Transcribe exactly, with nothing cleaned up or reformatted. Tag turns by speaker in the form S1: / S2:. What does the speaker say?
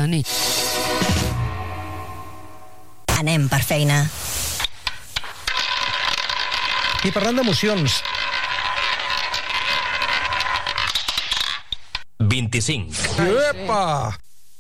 S1: cada nit.
S2: Anem per feina.
S3: I parlant d'emocions...
S4: vint-i-cinc.
S3: Epa!